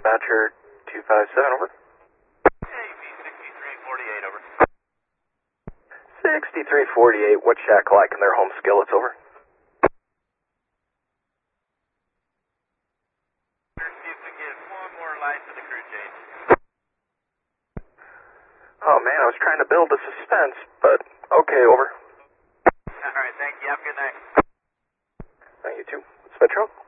Dispatcher 257, over. AP 6348, over. 6348, what shack lacking their home skillets, over? See if we can get one more light to the crew, Jade. Oh man, I was trying to build the suspense, but okay, over. Alright, thank you. Have a good night. Thank you too. Spectro?